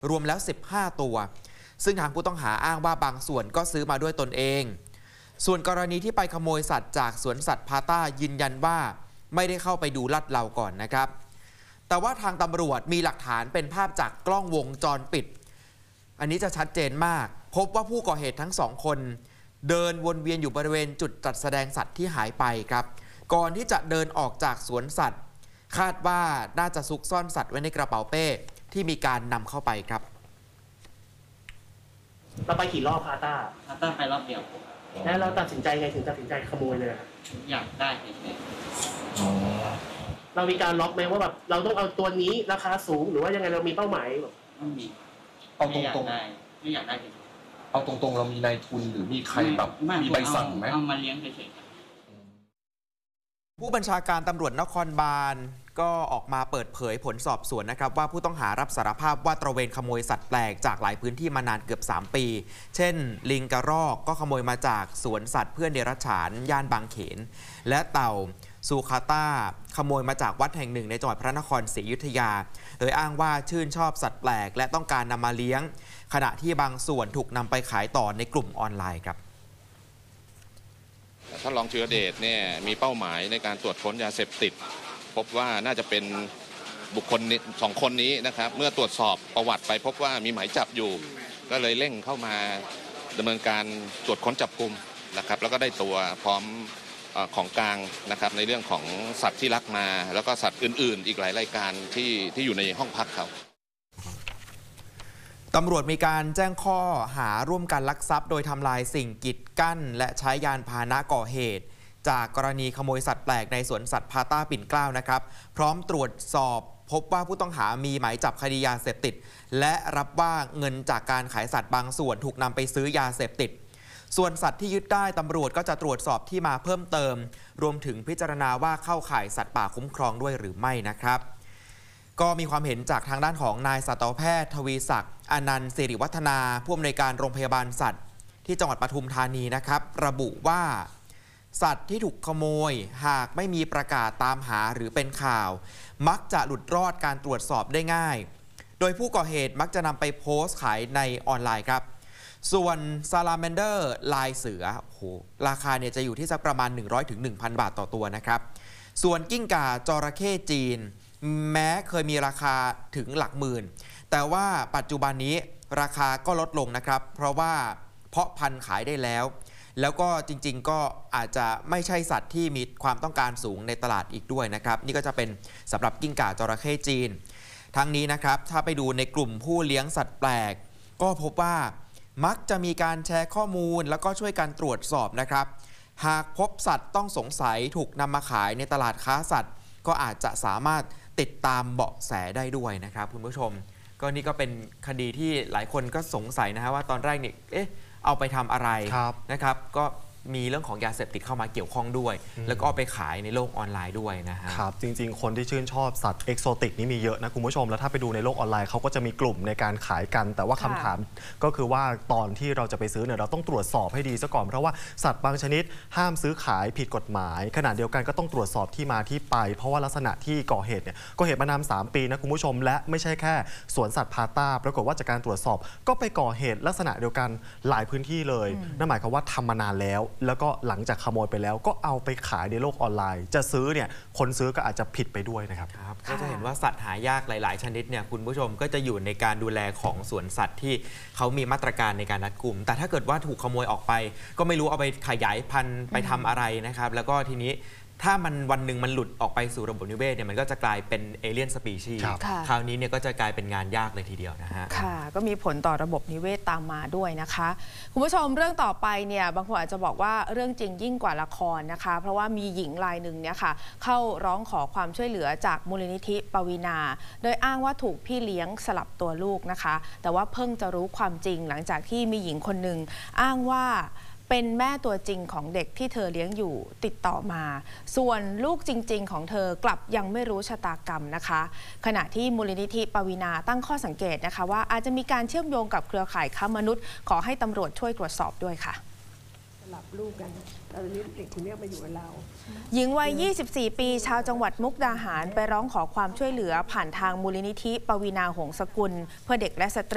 รวมแล้ว15ตัวซึ่งทางผู้ต้องหาอ้างว่าบางส่วนก็ซื้อมาด้วยตนเองส่วนกรณีที่ไปขโมยสัตว์จากสวนสัตว์พาต้ายืนยันว่าไม่ได้เข้าไปดูลาดเลาก่อนนะครับแต่ว่าทางตำรวจมีหลักฐานเป็นภาพจากกล้องวงจรปิดอันนี้จะชัดเจนมากพบว่าผู้ก่อเหตุทั้ง2คนเดินวนเวียนอยู่บริเวณจุดจัดแสดงสัตว์ที่หายไปครับก่อนที่จะเดินออกจากสวนสัตว์คาดว่าน่าจะซุกซ่อนสัตว์ไว้ในกระเป๋าเป้ที่มีการนำเข้าไปครับเราไปกี่รอบพาต้าไปรอบเดียวแล้วเราตัดสินใจไงถึงตัดสินใจขโมยเลยอยากได้เฉยๆเรามีการล็อกไหมว่าแบบเราต้องเอาตัวนี้ราคาสูงหรือว่ายังไงเรามีเป้าหมายแบบไม่มีเอาตรงๆไม่อยากได้เฉยๆเอาตรงๆเรามีนายทุนหรือมีใครแบบมีใบสั่งไหมเอามาเลี้ยงเฉยๆผู้บัญชาการตำรวจนครบาลก็ออกมาเปิดเผยผลสอบสวนนะครับว่าผู้ต้องหารับสารภาพว่าตระเวนขโมยสัตว์แปลกจากหลายพื้นที่มานานเกือบ3 ปีเช่นลิงกระรอกก็ขโมยมาจากสวนสัตว์เพื่อนเดรัจฉานย่านบางเขนและเต่าซูคาต้าขโมยมาจากวัดแห่งหนึ่งในจังหวัดพระนครศรีอยุธยาโดยอ้างว่าชื่นชอบสัตว์แปลกและต้องการนำมาเลี้ยงขณะที่บางส่วนถูกนำไปขายต่อในกลุ่มออนไลน์ครับท่านรองธีรเดชเนี่ยมีเป้าหมายในการตรวจค้นยาเสพติดพบว่าน่าจะเป็นบุคคล2 คนนี้นะครับเมื่อตรวจสอบประวัติไปพบว่ามีหมายจับอยู่ก็เลยเร่งเข้ามาดำเนินการตรวจค้นจับกุมนะครับแล้วก็ได้ตัวพร้อมของกลางนะครับในเรื่องของสัตว์ที่ลักมาแล้วก็สัตว์อื่นๆอีกหลายรายการที่อยู่ในห้องพักเขาตำรวจมีการแจ้งข้อหาร่วมกันลักทรัพย์โดยทำลายสิ่งกีดกั้นและใช้ยานพาหนะก่อเหตุจากกรณีขโมยสัตว์แปลกในสวนสัตว์พาต้าปิ่นเกล้านะครับพร้อมตรวจสอบพบว่าผู้ต้องหามีหมายจับคดียาเสพติดและรับว่าเงินจากการขายสัตว์บางส่วนถูกนำไปซื้อยาเสพติดส่วนสัตว์ที่ยึดได้ตำรวจก็จะตรวจสอบที่มาเพิ่มเติมรวมถึงพิจารณาว่าเข้าข่ายสัตว์ป่าคุ้มครองด้วยหรือไม่นะครับก็มีความเห็นจากทางด้านของนายสัตวแพทย์ทวีศักดิ์อนันต์สิริวัฒนาผู้อำนวยการโรงพยาบาลสัตว์ที่จังหวัดปทุมธานีนะครับระบุว่าสัตว์ที่ถูกขโมยหากไม่มีประกาศตามหาหรือเป็นข่าวมักจะหลุดรอดการตรวจสอบได้ง่ายโดยผู้ก่อเหตุมักจะนำไปโพสต์ขายในออนไลน์ครับส่วนซาลาแมนเดอร์ลายเสือโอ้โหราคาเนี่ยจะอยู่ที่สักประมาณ 100-1,000 บาทต่อตัวนะครับส่วนกิ้งก่าจระเข้จีนแม้เคยมีราคาถึงหลักหมื่นแต่ว่าปัจจุบันนี้ราคาก็ลดลงนะครับเพราะว่าเพาะพันธุ์ขายได้แล้วก็จริงๆก็อาจจะไม่ใช่สัตว์ที่มีความต้องการสูงในตลาดอีกด้วยนะครับนี่ก็จะเป็นสำหรับกิ้งก่าจระเข้จีนทั้งนี้นะครับถ้าไปดูในกลุ่มผู้เลี้ยงสัตว์แปลกก็พบว่ามักจะมีการแชร์ข้อมูลแล้วก็ช่วยกันตรวจสอบนะครับหากพบสัตว์ต้องสงสัยถูกนำมาขายในตลาดค้าสัตว์ก็อาจจะสามารถติดตามเบาะแสได้ด้วยนะครับคุณผู้ชมก็นี่ก็เป็นคดีที่หลายคนก็สงสัยนะฮะว่าตอนแรกนี่เอาไปทำอะไรนะครับก็มีเรื่องของยาเสพติดเข้ามาเกี่ยวข้องด้วยแล้วก็เอาไปขายในโลกออนไลน์ด้วยนะฮะครับจริงๆคนที่ชื่นชอบสัตว์เอกโซติกนี่มีเยอะนะคุณผู้ชมแล้วถ้าไปดูในโลกออนไลน์เขาก็จะมีกลุ่มในการขายกันแต่ว่าคำถามก็คือว่าตอนที่เราจะไปซื้อเนี่ยเราต้องตรวจสอบให้ดีซะก่อนเพราะว่าสัตว์บางชนิดห้ามซื้อขายผิดกฎหมายขณะเดียวกันก็ต้องตรวจสอบที่มาที่ไปเพราะว่าลักษณะที่ก่อเหตุเนี่ยก่อเหตุมานาน3 ปีนะคุณผู้ชมและไม่ใช่แค่สวนสัตว์พาต้าปรากฏว่าจากการตรวจสอบก็ไปก่อเหตุลักษณะเดียวกันหลายพื้นที่เลยนั่นหมายความว่าทำมานานแล้วก็หลังจากขโมยไปแล้วก็เอาไปขายในโลกออนไลน์จะซื้อเนี่ยคนซื้อก็อาจจะผิดไปด้วยนะครับก็จะเห็นว่าสัตว์หายากหลายๆชนิดเนี่ยคุณผู้ชมก็จะอยู่ในการดูแลของสวนสัตว์ที่เขามีมาตรการในการรัดกุมแต่ถ้าเกิดว่าถูกขโมยออกไปก็ไม่รู้เอาไปขยายพันธุ์ไปทำอะไรนะครับแล้วก็ทีนี้ถ้ามันวันหนึ่งมันหลุดออกไปสู่ระบบนิเวศเนี่ยมันก็จะกลายเป็นเอเลี่ยนสปีชีส์คราวนี้เนี่ยก็จะกลายเป็นงานยากเลยทีเดียวนะฮะค่ะก็มีผลต่อระบบนิเวศตามมาด้วยนะคะคุณผู้ชมเรื่องต่อไปเนี่ยบางคนอาจจะบอกว่าเรื่องจริงยิ่งกว่าละครนะคะเพราะว่ามีหญิงรายหนึ่งเนี่ยค่ะเข้าร้องขอความช่วยเหลือจากมูลนิธิปวีนาโดยอ้างว่าถูกพี่เลี้ยงสลับตัวลูกนะคะแต่ว่าเพิ่งจะรู้ความจริงหลังจากที่มีหญิงคนหนึ่งอ้างว่าเป็นแม่ตัวจริงของเด็กที่เธอเลี้ยงอยู่ติดต่อมาส่วนลูกจริงๆของเธอกลับยังไม่รู้ชะตากรรมนะคะขณะที่มูลนิธิปวีนาตั้งข้อสังเกตนะคะว่าอาจจะมีการเชื่อมโยงกับเครือข่ายค้ามนุษย์ขอให้ตำรวจช่วยตรวจสอบด้วยค่ะสลับลูกกันตอนนี้เด็กคนนี้มาอยู่กับเราหญิงวัย 24 ปีชาวจังหวัดมุกดาหารไปร้องขอความช่วยเหลือผ่านทางมูลนิธิปวีนาหงสกุลเพื่อเด็กและสตรี